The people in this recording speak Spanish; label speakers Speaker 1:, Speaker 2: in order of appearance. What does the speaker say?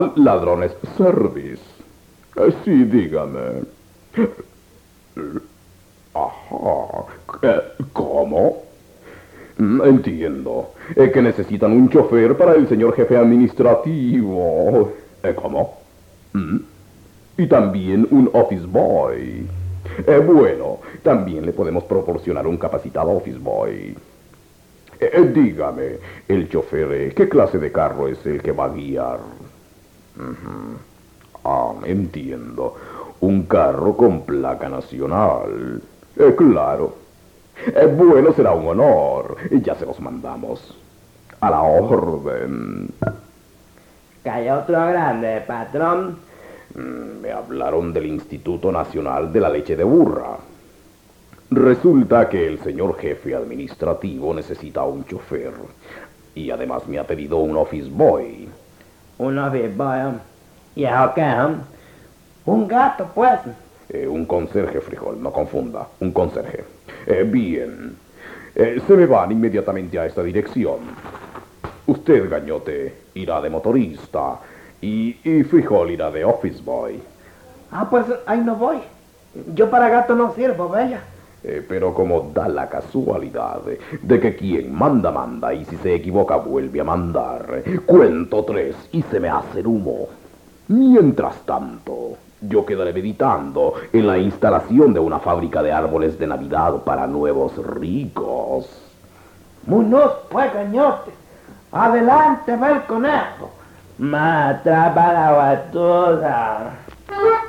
Speaker 1: Ladrones Service. Sí, dígame. Ajá. ¿Cómo? Entiendo. Que necesitan un chofer para el señor jefe administrativo. ¿Cómo? Mm, Y también un office boy. Bueno, también le podemos proporcionar un capacitado office boy. Dígame, el chofer, ¿qué clase de carro es el que va a guiar? Entiendo. Un carro con placa nacional. Claro. Bueno, será un honor. Ya se los mandamos. A la orden.
Speaker 2: Que hay otro grande, patrón.
Speaker 1: Me hablaron del Instituto Nacional de la Leche de Burra. Resulta que el señor jefe administrativo necesita un chofer. Y además me ha pedido un office boy.
Speaker 2: Uno boy. ¿Y eso qué? Un gato, pues.
Speaker 1: Un conserje, frijol, no confunda. Un conserje. Bien. Se me van inmediatamente a esta dirección. Usted, gañote, irá de motorista. Y frijol irá de office boy.
Speaker 2: Pues ahí no voy. Yo para gato no sirvo, bella.
Speaker 1: Pero como da la casualidad de que quien manda, manda, y si se equivoca vuelve a mandar. Cuento tres y se me hace el humo. Mientras tanto, yo quedaré meditando en la instalación de una fábrica de árboles de Navidad para nuevos ricos.
Speaker 2: Muñoz, pues, gañote. Adelante, ve el conejo. Matra para la batuda.